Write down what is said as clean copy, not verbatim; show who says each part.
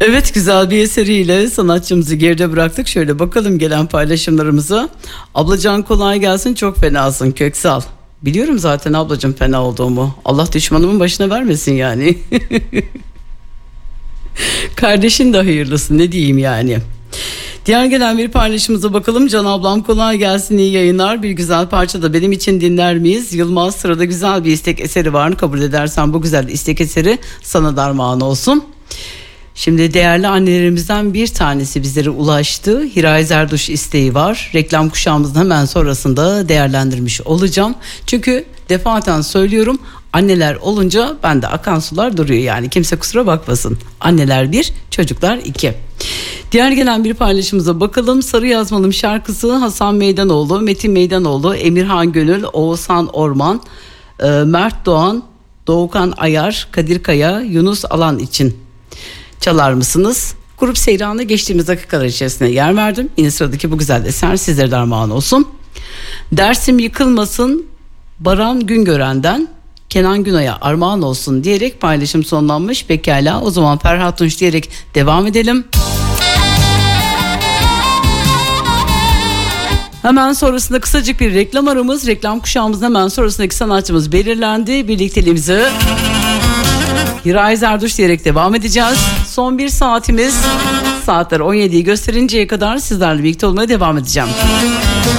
Speaker 1: Evet, güzel bir eseriyle sanatçımızı geride bıraktık. Şöyle bakalım gelen paylaşımlarımıza. Ablacan kolay gelsin, çok fenasın Köksal. Biliyorum zaten ablacığım fena olduğumu. Allah düşmanımın başına vermesin yani. Kardeşin de hayırlısı, ne diyeyim yani. Diğer gelen bir paylaşımımıza bakalım. Can ablam kolay gelsin, iyi yayınlar. Bir güzel parça da benim için dinler miyiz? Yılmaz, sırada güzel bir istek eseri var. Kabul edersen bu güzel istek eseri sana da armağan olsun. Şimdi değerli annelerimizden bir tanesi bizlere ulaştı. Hiray Zerduş isteği var. Reklam kuşağımızın hemen sonrasında değerlendirmiş olacağım. Çünkü defaten söylüyorum, anneler olunca bende akan sular duruyor yani. Kimse kusura bakmasın. Anneler 1, çocuklar 2. Diğer gelen bir paylaşımıza bakalım. Sarı Yazmalım şarkısı Hasan Meydanoğlu, Metin Meydanoğlu, Emirhan Gönül, Oğuzhan Orman, Mert Doğan, Doğukan Ayar, Kadir Kaya, Yunus Alan için çalar mısınız? Grup Seyran'a geçtiğimiz dakikalar içerisinde yer verdim. Yine sıradaki bu güzel eser sizlere de armağan olsun. Dersim yıkılmasın Baran Güngören'den Kenan Günay'a armağan olsun diyerek paylaşım sonlanmış. Pekala, o zaman Ferhat Tunç diyerek devam edelim. Hemen sonrasında kısacık bir reklam aramız. Reklam kuşağımızın hemen sonrasındaki sanatçımız belirlendi. Birlikteliğimizi Hiray Zerduş diyerek devam edeceğiz. Son bir saatimiz, saatler 17'yi gösterinceye kadar sizlerle birlikte olmaya devam edeceğim.